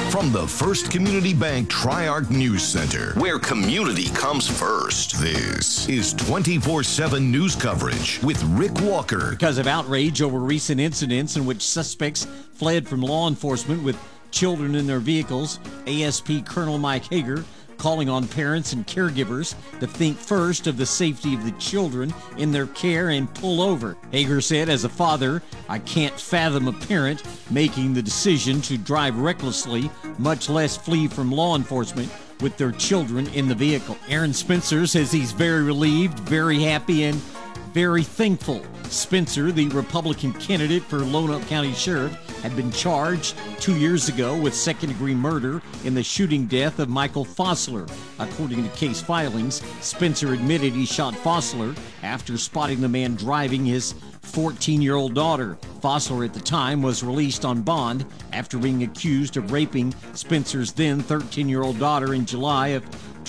From the First Community Bank Tri-Arc News Center, where community comes first. This is 24/7 news coverage with Rick Walker. Because of outrage over recent incidents in which suspects fled from law enforcement with children in their vehicles, ASP Colonel Mike Hager calling on parents and caregivers to think first of the safety of the children in their care and pull over. Hager said, as a father, I can't fathom a parent making the decision to drive recklessly, much less flee from law enforcement with their children in the vehicle. Aaron Spencer says he's very relieved, very happy, and very thankful. Spencer, the Republican candidate for Lonoke County Sheriff, had been charged 2 years ago with second-degree murder in the shooting death of Michael Fossler. According to case filings, Spencer admitted he shot Fossler after spotting the man driving his 14-year-old daughter. Fossler at the time was released on bond after being accused of raping Spencer's then 13-year-old daughter in July of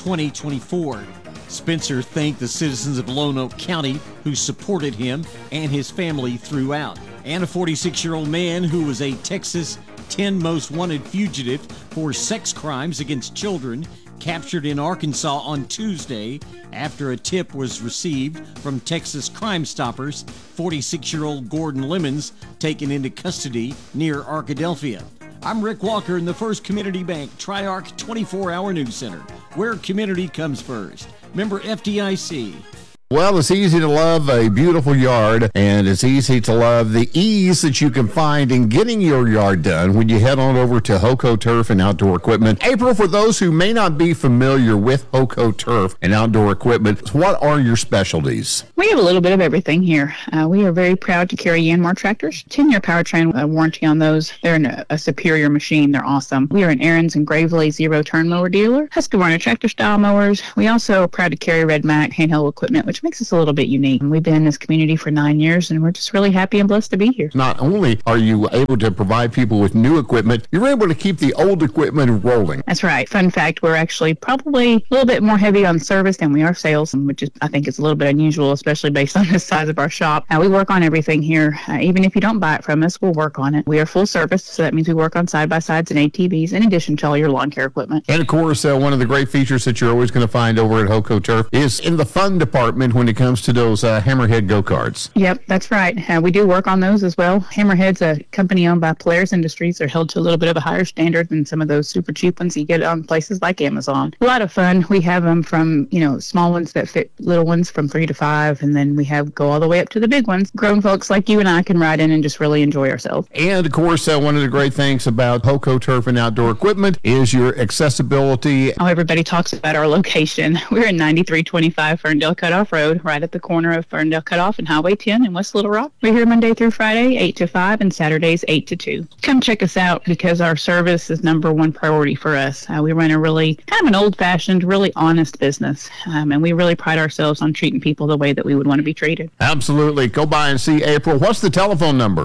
2024. Spencer thanked the citizens of Lonoke County who supported him and his family throughout. And a 46-year-old man who was a Texas 10 most wanted fugitive for sex crimes against children captured in Arkansas on Tuesday after a tip was received from Texas Crime Stoppers. 46-year-old Gordon Lemons taken into custody near Arkadelphia. I'm Rick Walker in the First Community Bank Tri-Arc 24-hour news center, where community comes first. Member FDIC. Well, it's easy to love a beautiful yard, and it's easy to love the ease that you can find in getting your yard done when you head on over to Hoco Turf and Outdoor Equipment. April, for those who may not be familiar with Hoco Turf and Outdoor Equipment, what are your specialties? We have a little bit of everything here. We are very proud to carry Yanmar tractors. 10-year powertrain warranty on those. They're a superior machine. They're awesome. We are an Aaron's and Gravely zero-turn mower dealer. Husqvarna tractor-style mowers. We also are proud to carry Red Mac handheld equipment, which makes us a little bit unique. We've been in this community for 9 years, and we're just really happy and blessed to be here. Not only are you able to provide people with new equipment, you're able to keep the old equipment rolling. That's right. Fun fact, we're actually probably a little bit more heavy on service than we are sales, which is, I think, is a little bit unusual, especially based on the size of our shop. We work on everything here. Even if you don't buy it from us, we'll work on it. We are full service, so that means we work on side-by-sides and ATVs in addition to all your lawn care equipment. And of course, one of the great features that you're always going to find over at Hoco Turf is in the fun department when it comes to those Hammerhead go-karts. Yep, that's right. We do work on those as well. Hammerhead's a company owned by Polaris Industries. They're held to a little bit of a higher standard than some of those super cheap ones you get on places like Amazon. A lot of fun. We have them from, small ones that fit little ones from 3 to 5, and then we go all the way up to the big ones. Grown folks like you and I can ride in and just really enjoy ourselves. And of course, one of the great things about Hoco Turf and Outdoor Equipment is your accessibility. Oh, everybody talks about our location. We're in 9325 Ferndale Cutoff Road, right at the corner of Ferndale Cutoff and Highway 10 in West Little Rock. We're here Monday through Friday, 8 to 5, and Saturdays, 8 to 2. Come check us out because our service is number one priority for us. We run a really kind of an old-fashioned, really honest business, and we really pride ourselves on treating people the way that we would want to be treated. Absolutely. Go by and see April. What's the telephone number?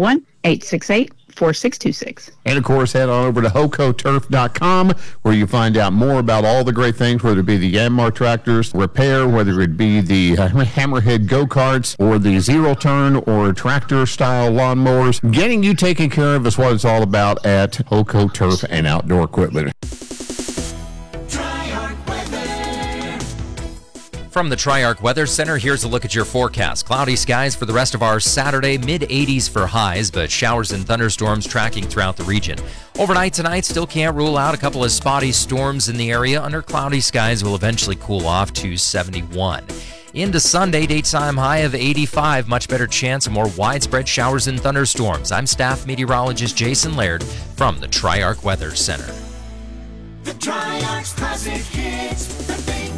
501-868-4626. And of course, head on over to hocoturf.com where you find out more about all the great things, whether it be the Yanmar tractors, repair, whether it be the Hammerhead go-karts or the zero-turn or tractor-style lawnmowers. Getting you taken care of is what it's all about at Hoco Turf and Outdoor Equipment. From the Tri-Arc Weather Center, here's a look at your forecast. Cloudy skies for the rest of our Saturday, mid-80s for highs, but showers and thunderstorms tracking throughout the region. Overnight tonight, still can't rule out a couple of spotty storms in the area. Under cloudy skies will eventually cool off to 71. Into Sunday, daytime high of 85. Much better chance of more widespread showers and thunderstorms. I'm staff meteorologist Jason Laird from the Tri-Arc Weather Center. The Tri-Arc's classic hits, the big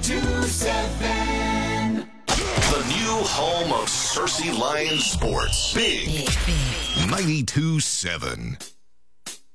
92.7. The new home of Cersei Lions Sports. Big 92.7.